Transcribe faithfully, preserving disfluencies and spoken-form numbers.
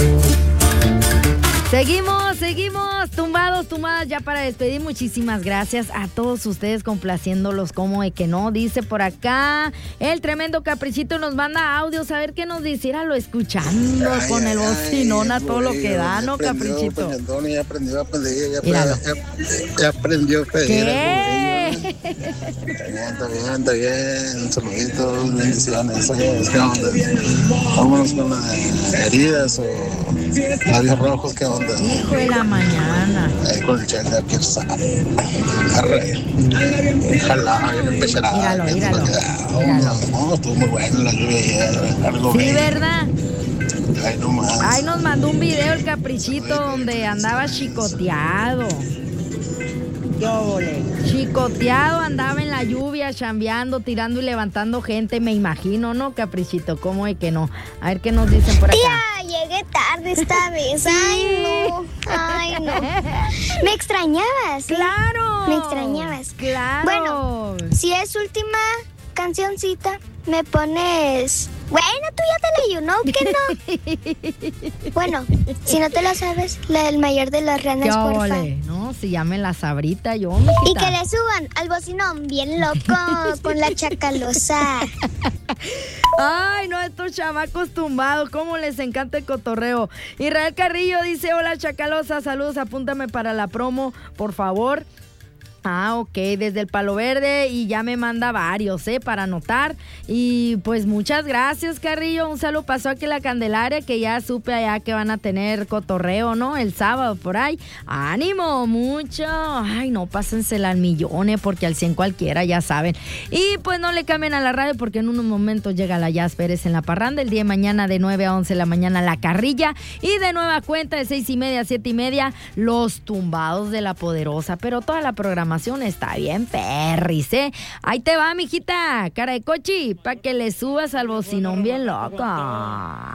Seguimos, seguimos, tumbados, tumbadas, ya para despedir. Muchísimas gracias a todos ustedes complaciéndolos como de que no. Dice por acá, el tremendo Caprichito nos manda audios, a ver qué nos dice, lo escuchando ay, con ay, el bocinón a todo lo que da, ¿no, aprendió, Caprichito? Peñandón, ya aprendió a pedir, ya, ya, ya aprendió a pedir. ¿Qué? Está bien, está bien, está bien. Saluditos, bendiciones. Oye, ¿qué onda? Vámonos con las heridas o labios rojos, ¿qué onda? Hijo de la mañana. Ahí con el chel de aquí está. Arre. Ojalá, ya no empezará. Míralo, míralo. No, estuvo muy bueno la lluvia ayer. Algo sí, bien. ¿verdad? Ay, no más. Ay, nos mandó un video el Caprichito donde andaba chicoteado. Chicoteado, andaba en la lluvia, chambeando, tirando y levantando gente, me imagino, ¿no, Caprichito? ¿Cómo es que no? A ver qué nos dicen por acá. Tía, llegué tarde esta vez. Ay, no. Ay, no. ¿Me extrañabas? ¡Claro! Me extrañabas. ¡Claro! Bueno, si es última cancioncita, me pones... Bueno, tú ya te leí, ¿no? ¿Qué no? Bueno, si no te la sabes, la del mayor de las ranas, por favor. No, si ya me la sabrita yo, mijita. Y que le suban al bocinón bien loco con la chacalosa. Ay, no, estos chamacos tumbados, cómo les encanta el cotorreo. Israel Carrillo dice, hola Chacalosa, saludos, apúntame para la promo, por favor. Ah, ok, desde el Palo Verde y ya me manda varios, ¿eh? Para anotar. Y pues muchas gracias, Carrillo. Un saludo pasó aquí la Candelaria, que ya supe allá que van a tener cotorreo, ¿no? El sábado por ahí. ¡Ánimo! Mucho. Ay, no, pásensela al millón, ¿eh? Porque al cien cualquiera, ya saben. Y pues no le cambien a la radio porque en unos momentos llega la Jazz Pérez en la parranda. El día de mañana de nueve a once de la mañana la Carrilla. Y de nueva cuenta de seis y media a siete y media los tumbados de la Poderosa. Pero toda la programación está bien perris, ¿eh? Ahí te va, mijita, cara de cochi, para que le subas al bocinón bien loco.